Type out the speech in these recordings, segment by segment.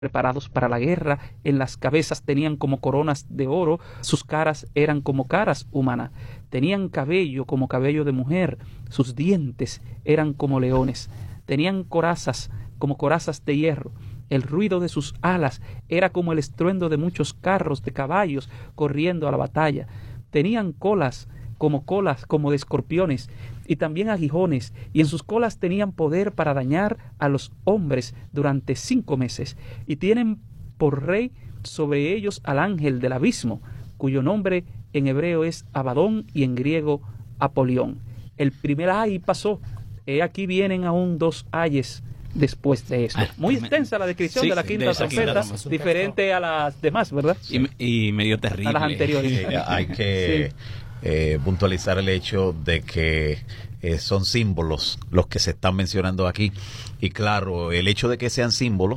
preparados para la guerra, en las cabezas tenían como coronas de oro, sus caras eran como caras humanas, tenían cabello como cabello de mujer, sus dientes eran como leones, tenían corazas como corazas de hierro, el ruido de sus alas era como el estruendo de muchos carros de caballos corriendo a la batalla, tenían colas como de escorpiones, y también aguijones, y en sus colas tenían poder para dañar a los hombres durante 5 meses, y tienen por rey sobre ellos al ángel del abismo, cuyo nombre en hebreo es Abadón y en griego Apolión. El primer ay pasó, aquí vienen aún 2 ayes después de esto. Muy extensa la descripción de la quinta trompeta, diferente a las demás, ¿verdad? Y medio terrible. A las anteriores. Hay que puntualizar el hecho de que son símbolos los que se están mencionando aquí, y claro, el hecho de que sean símbolos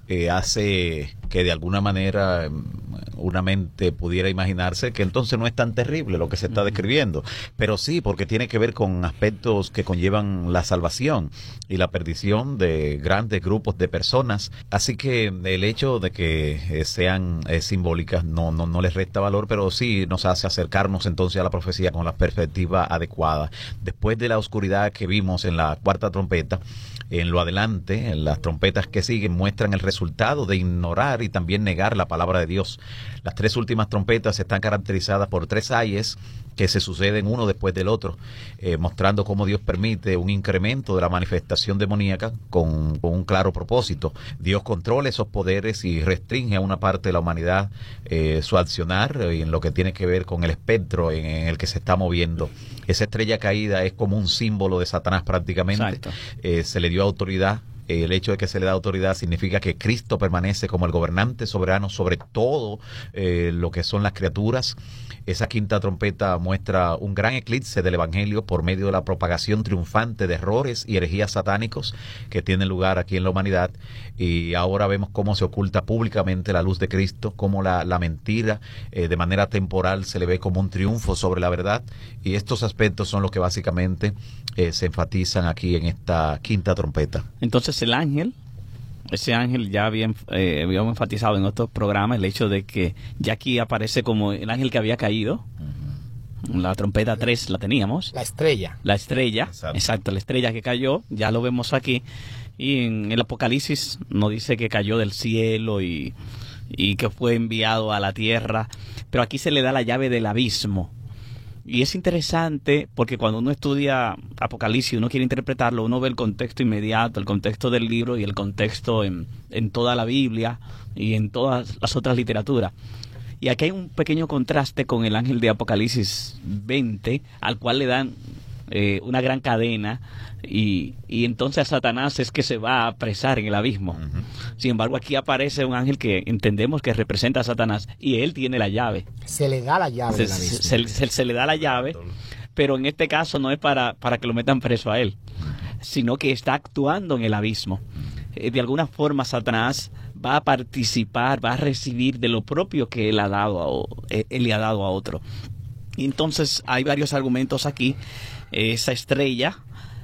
hace que de alguna manera una mente pudiera imaginarse que entonces no es tan terrible lo que se está describiendo, pero sí, porque tiene que ver con aspectos que conllevan la salvación y la perdición de grandes grupos de personas, así que el hecho de que sean simbólicas no les resta valor, pero sí nos hace acercarnos entonces a la profecía con la perspectiva adecuada. Después de la oscuridad que vimos en la cuarta trompeta, en lo adelante, en las trompetas que siguen, muestran el resultado de ignorar y también negar la palabra de Dios. Las 3 últimas trompetas están caracterizadas por 3 ayes que se suceden uno después del otro, mostrando cómo Dios permite un incremento de la manifestación demoníaca con un claro propósito. Dios controla esos poderes y restringe a una parte de la humanidad su accionar en lo que tiene que ver con el espectro en el que se está moviendo. Esa estrella caída es como un símbolo de Satanás prácticamente. Se le dio autoridad. El hecho de que se le da autoridad significa que Cristo permanece como el gobernante soberano sobre todo lo que son las criaturas. Esa quinta trompeta muestra un gran eclipse del Evangelio por medio de la propagación triunfante de errores y herejías satánicos que tienen lugar aquí en la humanidad, y ahora vemos cómo se oculta públicamente la luz de Cristo, cómo la mentira de manera temporal se le ve como un triunfo sobre la verdad, y estos aspectos son los que básicamente se enfatizan aquí en esta quinta trompeta. Entonces ese ángel ya habíamos enfatizado en otros programas el hecho de que ya aquí aparece como el ángel que había caído. La trompeta 3 la teníamos. La estrella. Exacto, la estrella que cayó, ya lo vemos aquí. Y en el Apocalipsis nos dice que cayó del cielo y que fue enviado a la tierra. Pero aquí se le da la llave del abismo. Y es interesante porque cuando uno estudia Apocalipsis, uno quiere interpretarlo, uno ve el contexto inmediato, el contexto del libro y el contexto en toda la Biblia y en todas las otras literaturas. Y aquí hay un pequeño contraste con el ángel de Apocalipsis 20, al cual le dan una gran cadena y entonces a Satanás es que se va a apresar en el abismo. Uh-huh. Sin embargo, aquí aparece un ángel que entendemos que representa a Satanás y él tiene la llave. Se le da la llave del abismo. Se le da la llave, pero en este caso no es para que lo metan preso a él, sino que está actuando en el abismo. De alguna forma Satanás va a participar, va a recibir de lo propio que él le ha dado a otro. Y entonces hay varios argumentos aquí. Esa estrella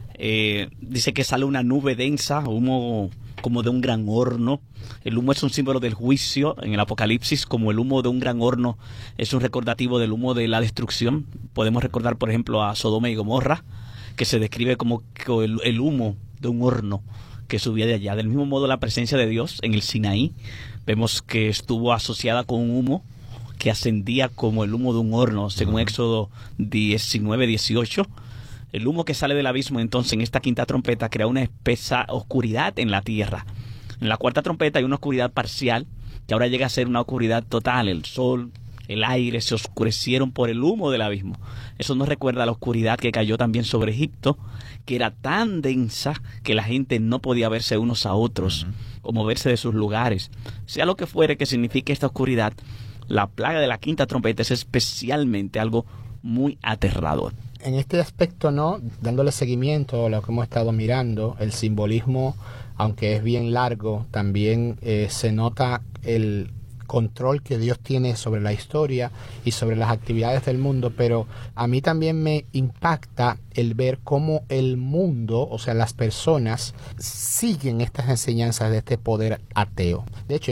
dice que sale una nube densa, humo como de un gran horno. El humo es un símbolo del juicio en el Apocalipsis, como el humo de un gran horno es un recordativo del humo de la destrucción. Podemos recordar, por ejemplo, a Sodoma y Gomorra, que se describe como el humo de un horno que subía de allá. Del mismo modo, la presencia de Dios en el Sinaí, vemos que estuvo asociada con un humo que ascendía como el humo de un horno, según Éxodo 19:18. El humo que sale del abismo, entonces, en esta quinta trompeta, crea una espesa oscuridad en la tierra. En la cuarta trompeta hay una oscuridad parcial, que ahora llega a ser una oscuridad total. El sol, el aire se oscurecieron por el humo del abismo. Eso nos recuerda a la oscuridad que cayó también sobre Egipto, que era tan densa que la gente no podía verse unos a otros o moverse de sus lugares. Sea lo que fuere que signifique esta oscuridad, la plaga de la quinta trompeta es especialmente algo muy aterrador. En este aspecto, ¿no? Dándole seguimiento a lo que hemos estado mirando, el simbolismo, aunque es bien largo, también se nota control que Dios tiene sobre la historia y sobre las actividades del mundo, pero a mí también me impacta el ver cómo el mundo, o sea, las personas, siguen estas enseñanzas de este poder ateo. De hecho,